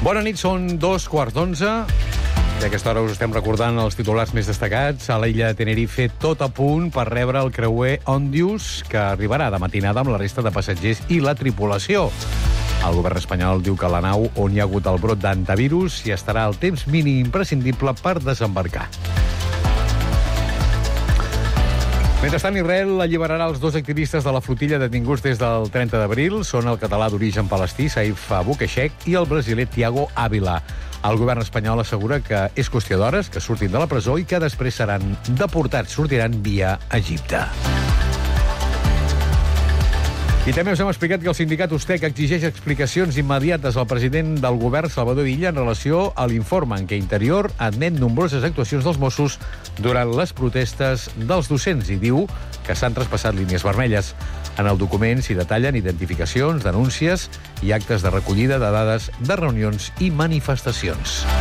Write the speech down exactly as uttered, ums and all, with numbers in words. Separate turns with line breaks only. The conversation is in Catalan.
Bona nit, són dos quarts d'onze. I a aquesta hora us estem recordant els titulars més destacats. A l'illa de Tenerife, tot a punt per rebre el creuer Òndius, que arribarà de matinada amb la resta de passatgers i la tripulació. El govern espanyol diu que a la nau on hi ha hagut el brot d'antivirus hi estarà el temps mínim imprescindible per desembarcar. Mentrestant, Israel alliberarà els dos activistes de la flotilla detinguts des del trenta d'abril. Són el català d'origen palestí, Saif Abukeshek, i el brasiler Thiago Ávila. El govern espanyol assegura que és qüestió d'hores que surtin de la presó i que després seran deportats, sortiran via Egipte. I també us hem explicat que el sindicat Ustec exigeix explicacions immediates al president del govern, Salvador Illa, en relació a l'informe en què Interior admet nombroses actuacions dels Mossos durant les protestes dels docents i diu que s'han traspassat línies vermelles. En el document s'hi detallen identificacions, denúncies i actes de recollida de dades de reunions i manifestacions.